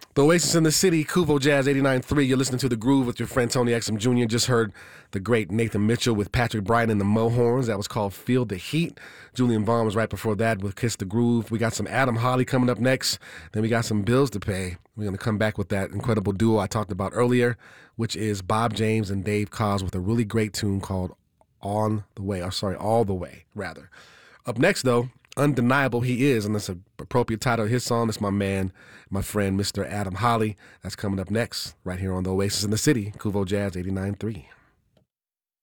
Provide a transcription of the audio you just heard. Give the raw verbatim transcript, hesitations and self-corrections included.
The Oasis in the City, Kuvo Jazz eighty-nine point three. You're listening to The Groove with your friend Tony Exum Junior Just heard the great Nathan Mitchell with Patrick Bryan and the Mohorns. That was called Feel the Heat. Julian Vaughn was right before that with Kiss the Groove. We got some Adam Holly coming up next. Then we got some bills to pay. We're going to come back with that incredible duo I talked about earlier, which is Bob James and Dave Koz with a really great tune called On the Way. Or sorry, All the Way, rather. Up next, though, Undeniable He Is, and that's an appropriate title of his song. It's my man, my friend, Mister Adam Holly. That's coming up next, right here on the Oasis in the City, Kuvo Jazz eighty-nine point three.